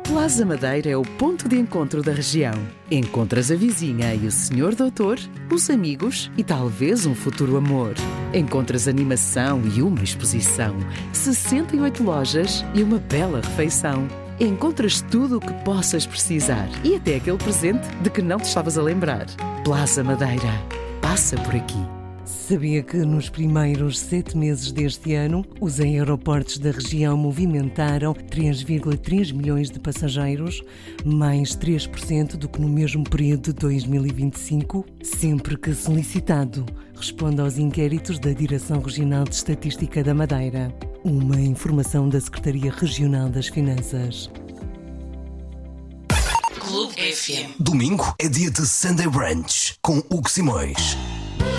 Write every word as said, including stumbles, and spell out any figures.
Plaza Madeira é o ponto de encontro da região. Encontras a vizinha e o senhor doutor, os amigos e talvez um futuro amor. Encontras animação e uma exposição, sessenta e oito lojas e uma bela refeição. Encontras tudo o que possas precisar e até aquele presente de que não te estavas a lembrar. Plaza Madeira. Passa por aqui. Sabia que nos primeiros sete meses deste ano, os aeroportos da região movimentaram três vírgula três milhões de passageiros, mais três por cento do que no mesmo período de dois mil e vinte e cinco? Sempre que solicitado, responde aos inquéritos da Direção Regional de Estatística da Madeira. Uma informação da Secretaria Regional das Finanças. Clube F M. Domingo é dia de Sunday Brunch com Hugo Simões.